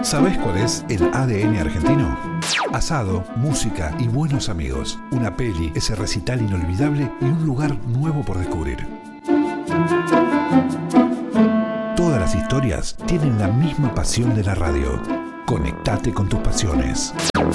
¿Sabés cuál es el ADN argentino? Asado, música y buenos amigos. Una peli, ese recital inolvidable y un lugar nuevo por descubrir. Todas las historias tienen la misma pasión de la radio. Conectate con tus pasiones.